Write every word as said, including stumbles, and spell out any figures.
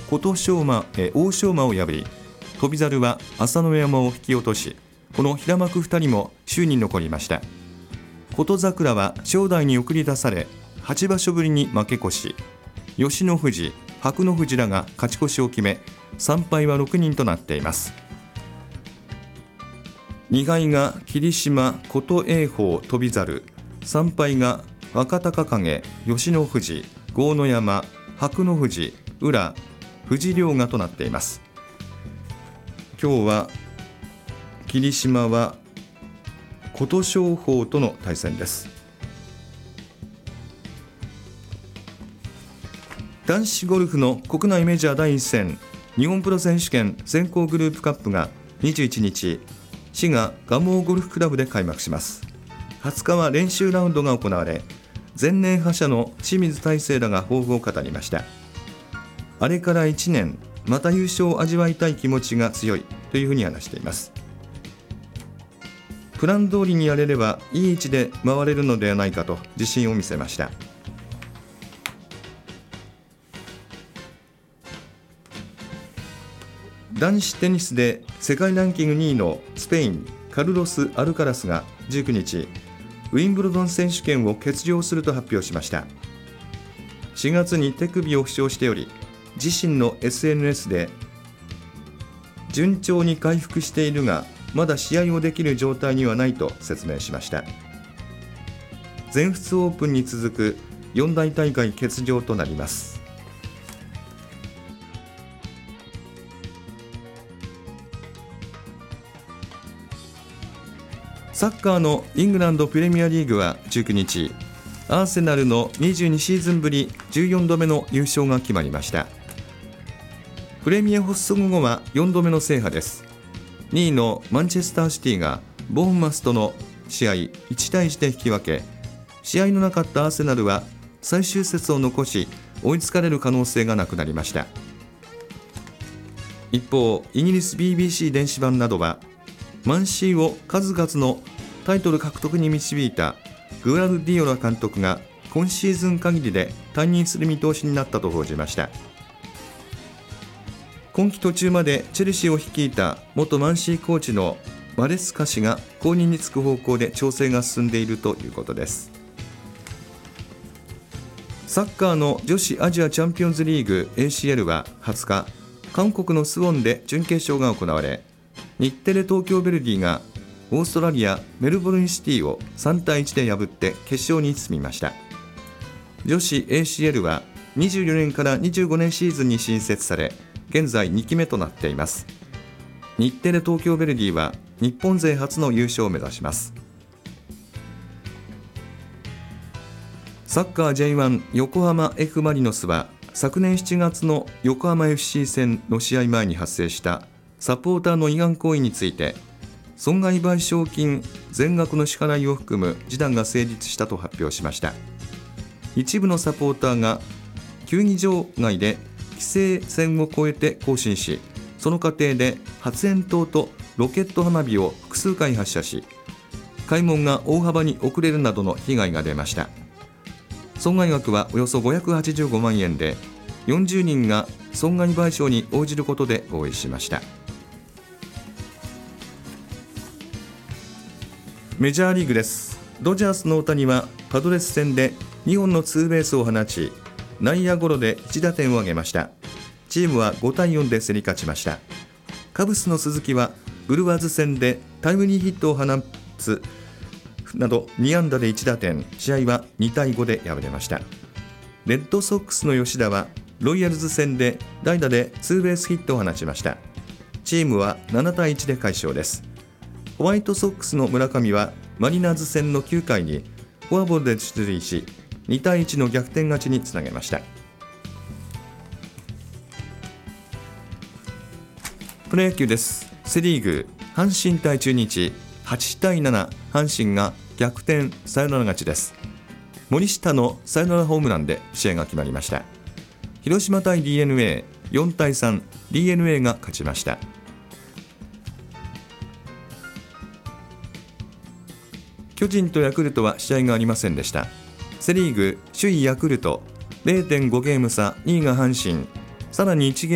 琴勝馬、え大勝馬を破り、翔猿は朝乃山を引き落とし、この平幕ふたりも首位に残りました。琴櫻は正代に送り出され、はちばしょぶりに負け越し、吉野富士、白野富士らが勝ち越しを決め、さんぱいはろくにんとなっています。にはいが霧島、琴栄鵬、翔猿、さんぱいが若隆景、吉野富士、豪ノ山、白野富士、宇良、藤良賀となっています。今日は霧島は琴勝峰との対戦です。男子ゴルフの国内メジャーだいいっ戦、日本プロ選手権選考グループカップがにじゅういちにち、滋賀蒲生ゴルフクラブで開幕します。はつかは練習ラウンドが行われ、前年覇者の清水大成らが抱負を語りました。あれからいちねん、また優勝を味わいたい気持ちが強いというふうに話しています。プラン通りにやれればいい位置で回れるのではないかと自信を見せました。男子テニスで世界ランキングにいのスペインカルロス・アルカラスがじゅうくにち、ウィンブルドン選手権を欠場すると発表しました。しがつに手首を負傷しており、自身の エスエヌエス で順調に回復しているがまだ試合をできる状態にはないと説明しました。全仏オープンに続く四大大会欠場となります。サッカーのイングランドプレミアリーグはじゅうくにち、アーセナルのにじゅうにシーズンぶりじゅうよんどめの優勝が決まりました。プレミア発足後はよんどめの制覇です。にいのマンチェスターシティがボーンマスとの試合いちたいいちで引き分け、試合のなかったアーセナルは最終節を残し追いつかれる可能性がなくなりました。一方、イギリス ビービーシー 電子版などはマンシーを数々のタイトル獲得に導いたグアルディオラ監督が今シーズン限りで退任する見通しになったと報じました。今季途中までチェルシーを率いた元マンシーコーチのマレスカ氏が後任に就く方向で調整が進んでいるということです。サッカーの女子アジアチャンピオンズリーグ エーシーエル ははつか、韓国のスウォンで準決勝が行われ、日テレ東京ヴェルディがオーストラリアメルボルンシティをさんたいいちで破って決勝に進みました。女子 エーシーエル はにじゅうよねんからにじゅうごねんシーズンに新設され、現在にきめとなっています。日テレ東京ヴェルディは日本勢初の優勝を目指します。サッカー ジェイワン 横浜 F マリノスは昨年しちがつの横浜 エフシー 戦の試合前に発生したサポーターの違反行為について、損害賠償金全額の支払いを含む示談が成立したと発表しました。一部のサポーターが球技場外で規制線を越えて行進し、その過程で発煙筒とロケット花火を複数回発射し、開門が大幅に遅れるなどの被害が出ました。損害額はおよそごひゃくはちじゅうごまんえんで、よんじゅうにんが損害賠償に応じることで合意しました。メジャーリーグです。ドジャースの大谷はパドレス戦でにほんのツーベースを放ち、内野ゴロでいちだてんを挙げました。チームはごたいよんで競り勝ちました。カブスの鈴木はブルワーズ戦でタイムリーヒットを放つなどにあんだでいちだてん、試合はにたいごで敗れました。レッドソックスの吉田はロイヤルズ戦で代打でツーベースヒットを放ちました。チームはななたいいちで快勝です。ホワイトソックスの村上はマリナーズ戦のきゅうかいにフォアボールで出塁し、にたいいちの逆転勝ちにつなげました。プロ野球です。セリーグ、阪神対中日、はちたいなな、阪神が逆転サヨナラ勝ちです。森下のサヨナラホームランで試合が決まりました。広島対 ディーエヌエー、よんたいさん、ディーエヌエー が勝ちました。巨人とヤクルトは試合がありませんでした。セリーグ首位ヤクルト れいてんご ゲーム差、にいが阪神、さらにいちゲーム